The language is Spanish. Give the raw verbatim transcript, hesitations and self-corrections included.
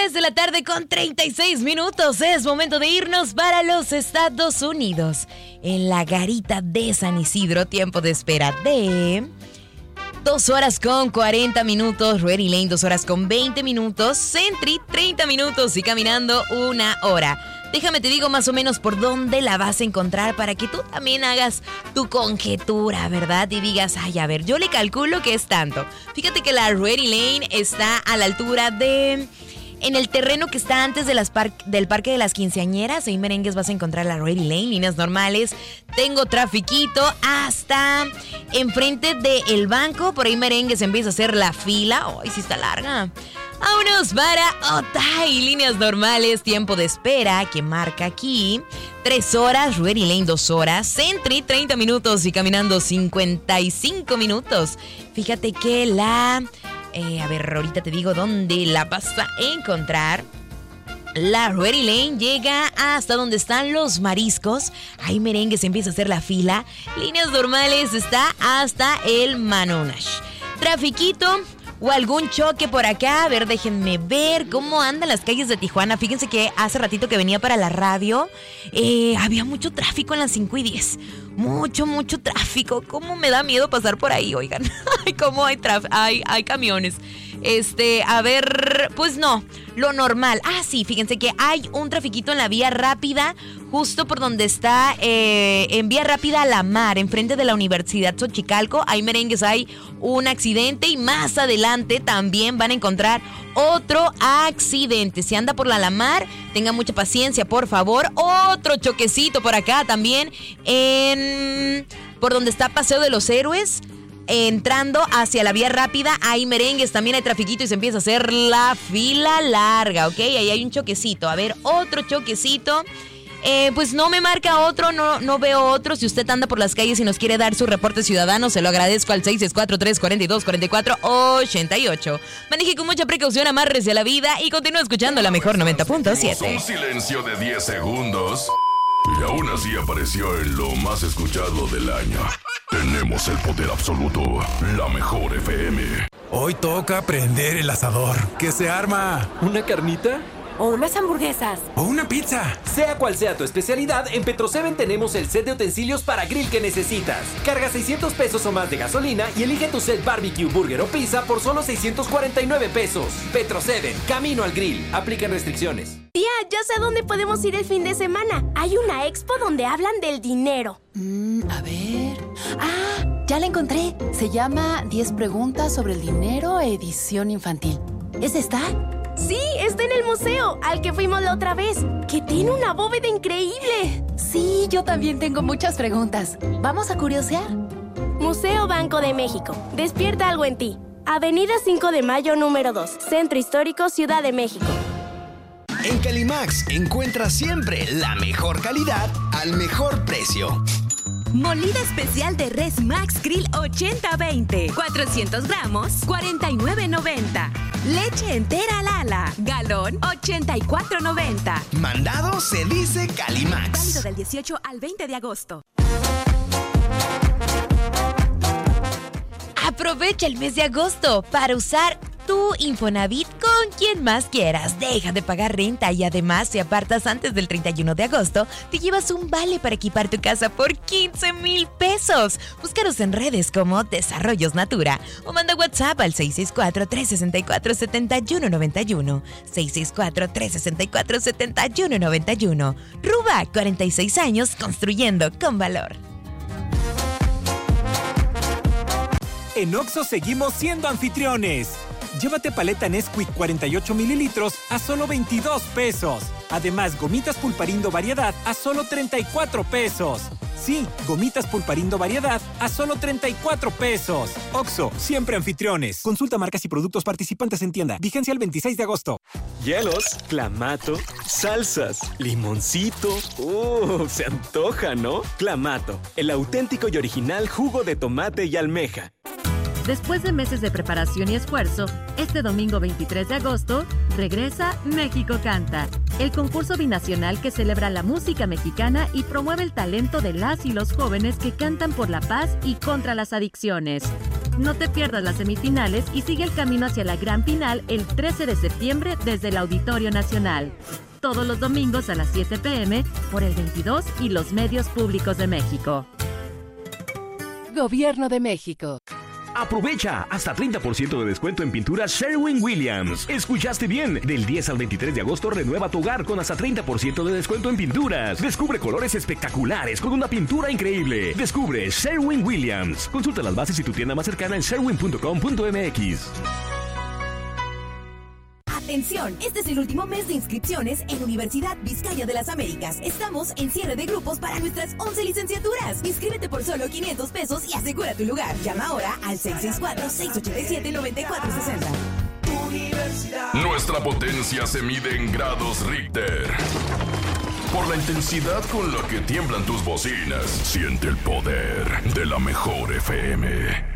tres de la tarde con treinta y seis minutos. Es momento de irnos para los Estados Unidos. En la garita de San Isidro, tiempo de espera de dos horas con cuarenta minutos. Ready Lane, dos horas con veinte minutos. Sentry, treinta minutos. Y caminando una hora. Déjame te digo más o menos por dónde la vas a encontrar para que tú también hagas tu conjetura, ¿verdad? Y digas, ay, a ver, yo le calculo que es tanto. Fíjate que la Ready Lane está a la altura de... En el terreno que está antes de las par- del Parque de las Quinceañeras, ahí merengues vas a encontrar la Ready Lane, líneas normales. Tengo trafiquito hasta enfrente del banco, por ahí merengues empieza a hacer la fila. Ay, sí está larga. Vámonos para Otay, líneas normales, tiempo de espera que marca aquí tres horas, Ready Lane dos horas, Sentry treinta minutos y caminando cincuenta y cinco minutos. Fíjate que la, eh, a ver, ahorita te digo dónde la vas a encontrar. La Ready Lane llega hasta donde están los mariscos. Ahí merengue se empieza a hacer la fila. Líneas normales está hasta el Manonash. Trafiquito o algún choque por acá. A ver, déjenme ver cómo andan las calles de Tijuana. Fíjense que hace ratito que venía para la radio, eh, había mucho tráfico en las cinco y diez. Mucho, mucho tráfico. ¿Cómo me da miedo pasar por ahí, oigan? Ay, cómo hay, traf- hay, hay camiones. Este, a ver, pues no, lo normal. Ah, sí, fíjense que hay un trafiquito en la vía rápida, justo por donde está, eh, en vía rápida a la mar, enfrente de la Universidad Xochicalco. Ahí merengues, hay un accidente y más adelante también van a encontrar otro accidente. Si anda por la Lamar, tenga mucha paciencia, por favor. Otro choquecito por acá también, en por donde está Paseo de los Héroes. Entrando hacia la vía rápida, hay merengues, también hay trafiquito y se empieza a hacer la fila larga, ¿ok? Ahí hay un choquecito. A ver, otro choquecito. Eh, pues no me marca otro, no, no veo otro. Si usted anda por las calles y nos quiere dar su reporte ciudadano, se lo agradezco al seis seis cuatro, tres cuatro dos, cuatro cuatro ocho ocho. Maneje con mucha precaución, amárrese a la vida y continúe escuchando la mejor noventa punto siete. Un silencio de diez segundos y aún así apareció en lo más escuchado del año. Tenemos el poder absoluto, la mejor F M. Hoy toca prender el asador. ¿Qué se arma? ¿Una carnita? O unas hamburguesas. O una pizza. Sea cual sea tu especialidad, en Petroseven tenemos el set de utensilios para grill que necesitas. Carga seiscientos pesos o más de gasolina y elige tu set barbecue, burger o pizza por solo seiscientos cuarenta y nueve pesos. Petroseven, camino al grill. Aplican restricciones. Tía, ya sé a dónde podemos ir el fin de semana. Hay una expo donde hablan del dinero. Mm, a ver... ¡Ah! Ya la encontré. Se llama diez preguntas sobre el dinero, edición infantil. ¿Es esta? Sí, está en el museo, al que fuimos la otra vez, que tiene una bóveda increíble. Sí, yo también tengo muchas preguntas. ¿Vamos a curiosear? Museo Banco de México. Despierta algo en ti. Avenida cinco de Mayo, número dos. Centro Histórico, Ciudad de México. En Calimax encuentras siempre la mejor calidad al mejor precio. Molida especial de res Max Grill ochenta veinte. cuatrocientos gramos, cuarenta y nueve noventa. Leche entera Lala. Galón, ochenta y cuatro noventa. Mandado se dice Calimax. Válido del dieciocho al veinte de agosto. Aprovecha el mes de agosto para usar tu Infonavit con quien más quieras. Deja de pagar renta y además, si apartas antes del treinta y uno de agosto, te llevas un vale para equipar tu casa por quince mil pesos. Búscanos en redes como Desarrollos Natura o manda WhatsApp al seis seis cuatro, tres seis cuatro, siete uno nueve uno. seis seis cuatro, tres seis cuatro, siete uno nueve uno. Ruba, cuarenta y seis años construyendo con valor. En Oxxo seguimos siendo anfitriones. Llévate paleta Nesquik cuarenta y ocho mililitros a solo veintidós pesos. Además, gomitas Pulparindo Variedad a solo treinta y cuatro pesos. Sí, gomitas Pulparindo Variedad a solo treinta y cuatro pesos. Oxxo, siempre anfitriones. Consulta marcas y productos participantes en tienda. Vigencia el veintiséis de agosto. Hielos, clamato, salsas, limoncito. ¡Uh! Se antoja, ¿no? Clamato, el auténtico y original jugo de tomate y almeja. Después de meses de preparación y esfuerzo, este domingo veintitrés de agosto, regresa México Canta, el concurso binacional que celebra la música mexicana y promueve el talento de las y los jóvenes que cantan por la paz y contra las adicciones. No te pierdas las semifinales y sigue el camino hacia la gran final el trece de septiembre desde el Auditorio Nacional. Todos los domingos a las siete p.m. por el veintidós y los medios públicos de México. Gobierno de México. Aprovecha hasta treinta por ciento de descuento en pinturas Sherwin-Williams. ¿Escuchaste bien? Del diez al veintitrés de agosto renueva tu hogar con hasta treinta por ciento de descuento en pinturas. Descubre colores espectaculares con una pintura increíble. Descubre Sherwin-Williams. Consulta las bases y tu tienda más cercana en sherwin punto com punto m x. Atención, este es el último mes de inscripciones en Universidad Vizcaya de las Américas. Estamos en cierre de grupos para nuestras once licenciaturas. Inscríbete por solo quinientos pesos y asegura tu lugar. Llama ahora al seis seis cuatro, seis ocho siete, nueve cuatro seis cero. Universidad. Nuestra potencia se mide en grados Richter. Por la intensidad con la que tiemblan tus bocinas, siente el poder de la mejor F M.